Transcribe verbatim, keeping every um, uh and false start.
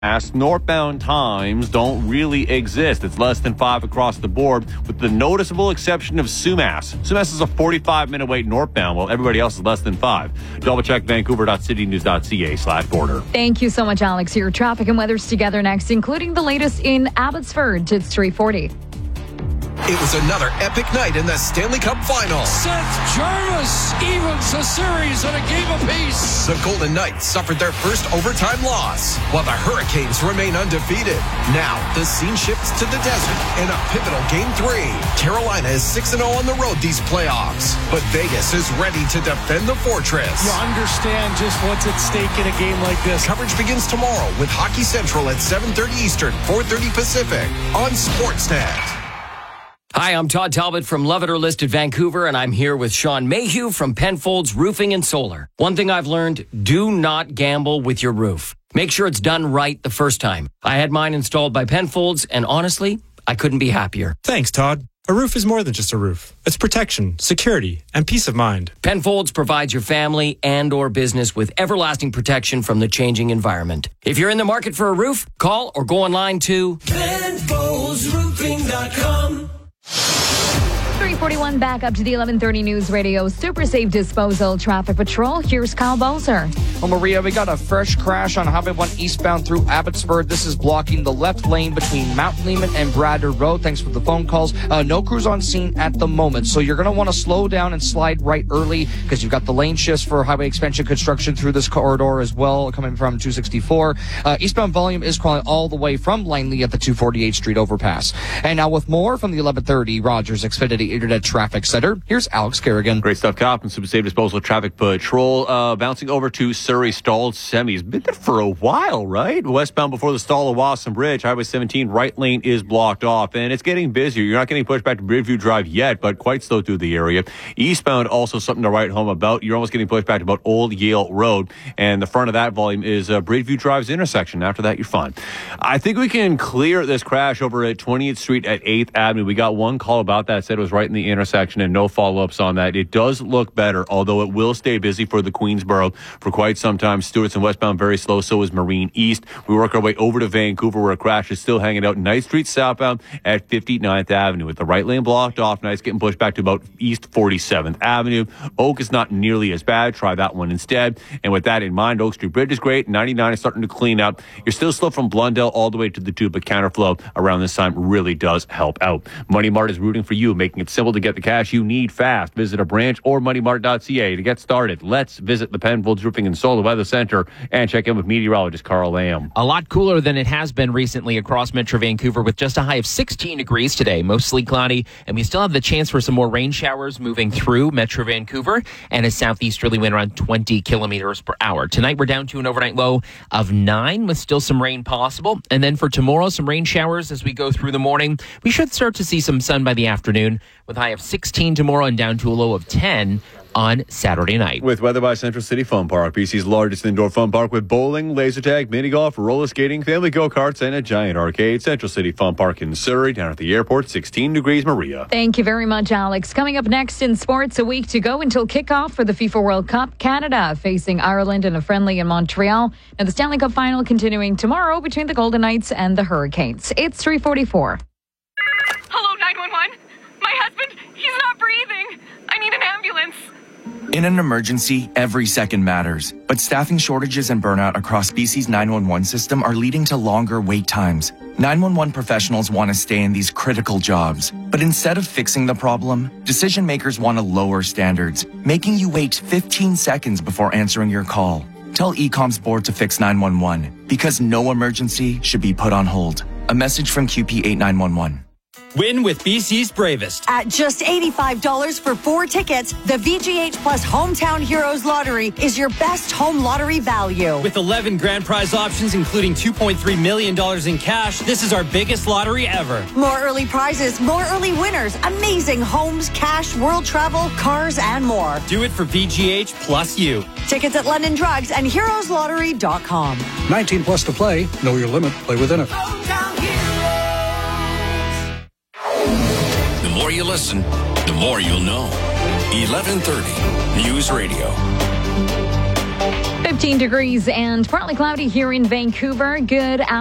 northbound times don't really exist. It's less than five across the board, with the noticeable exception of Sumas. Sumas is a forty-five minute wait northbound, while everybody else is less than five. Double check vancouver.citynews.ca slash border. Thank you so much, Alex. Your traffic and weather's together next, including the latest in Abbotsford. It's three forty. It was another epic night in the Stanley Cup Final. Seth Jarvis evens the series at a game apiece. The Golden Knights suffered their first overtime loss, while the Hurricanes remain undefeated. Now, the scene shifts to the desert in a pivotal Game three. Carolina is six and oh on the road these playoffs, but Vegas is ready to defend the fortress. You understand just what's at stake in a game like this. Coverage begins tomorrow with Hockey Central at seven thirty Eastern, four thirty Pacific on Sportsnet. Hi, I'm Todd Talbot from Love It or List It Vancouver, and I'm here with Sean Mayhew from Penfolds Roofing and Solar. One thing I've learned, do not gamble with your roof. Make sure it's done right the first time. I had mine installed by Penfolds, and honestly, I couldn't be happier. Thanks, Todd. A roof is more than just a roof. It's protection, security, and peace of mind. Penfolds provides your family and or business with everlasting protection from the changing environment. If you're in the market for a roof, call or go online to Penfolds Roofing dot com. three forty-one, back up to the eleven thirty News Radio Super Safe Disposal Traffic Patrol. Here's Kyle Bowser. Well, Maria, we got a fresh crash on Highway one eastbound through Abbotsford. This is blocking the left lane between Mount Lehman and Bradder Road. Thanks for the phone calls. Uh, no crews on scene at the moment, so you're going to want to slow down and slide right early because you've got the lane shifts for highway expansion construction through this corridor as well, coming from two sixty-four. Uh, eastbound volume is crawling all the way from Langley at the two forty-eighth Street overpass. And now with more from the eleven thirty Rogers Xfinity Internet Traffic Center, here's Alex Kerrigan. Great stuff, Cop, and Super Safe Disposal Traffic Patrol. Uh, bouncing over to Surrey stalled semis. Been there for a while, right? Westbound before the stall of Wasson Bridge, Highway seventeen, right lane is blocked off, and it's getting busier. You're not getting pushed back to Bridgeview Drive yet, but quite slow through the area. Eastbound, also something to write home about. You're almost getting pushed back to about Old Yale Road, and the front of that volume is uh, Bridgeview Drive's intersection. After that, you're fine. I think we can clear this crash over at twentieth Street at eighth Avenue. We got one call about that, said it was right in the intersection, and no follow-ups on that. It does look better, although it will stay busy for the Queensboro for quite some time. Stewart's and westbound very slow, so is Marine East. We work our way over to Vancouver, where a crash is still hanging out. Knight Street southbound at fifty-ninth Avenue, with the right lane blocked off. Knight's getting pushed back to about East forty-seventh Avenue. Oak is not nearly as bad. Try that one instead. And with that in mind, Oak Street Bridge is great. ninety-nine is starting to clean up. You're still slow from Blundell all the way to the tube, but counterflow around this time really does help out. Money Mart is rooting for you, making it simple to get the cash you need fast. Visit a branch or money mart dot c a to get started. Let's visit the Penfolds Roofing and Solar Weather Center and check in with meteorologist Carl Lamb. A lot cooler than it has been recently across Metro Vancouver, with just a high of sixteen degrees today, mostly cloudy, and we still have the chance for some more rain showers moving through Metro Vancouver, and a southeasterly wind around twenty kilometers per hour. Tonight we're down to an overnight low of nine with still some rain possible, and then for tomorrow some rain showers as we go through the morning. We should start to see some sun by the afternoon, with a high of sixteen tomorrow and down to a low of ten on Saturday night. With weather by Central City Fun Park, B C's largest indoor fun park, with bowling, laser tag, mini golf, roller skating, family go-karts, and a giant arcade. Central City Fun Park in Surrey, down at the airport, sixteen degrees, Maria. Thank you very much, Alex. Coming up next in sports, a week to go until kickoff for the FIFA World Cup. Canada facing Ireland in a friendly in Montreal. And the Stanley Cup final continuing tomorrow between the Golden Knights and the Hurricanes. It's three forty-four. Hello, nine one one. My husband, he's not breathing. I need an ambulance. In an emergency, every second matters. But staffing shortages and burnout across B C's nine one one system are leading to longer wait times. nine one one professionals want to stay in these critical jobs. But instead of fixing the problem, decision makers want to lower standards, making you wait fifteen seconds before answering your call. Tell E COM's board to fix nine one one, because no emergency should be put on hold. A message from Q P eight nine one one. Win with B C's Bravest. At just eighty-five dollars for four tickets, the V G H Plus Hometown Heroes Lottery is your best home lottery value. With eleven grand prize options, including two point three million dollars in cash, this is our biggest lottery ever. More early prizes, more early winners, amazing homes, cash, world travel, cars, and more. Do it for V G H plus you. Tickets at London Drugs and heroes lottery dot com. nineteen plus to play. Know your limit. Play within it. The more you listen, the more you'll know. eleven thirty News Radio. fifteen degrees and partly cloudy here in Vancouver. Good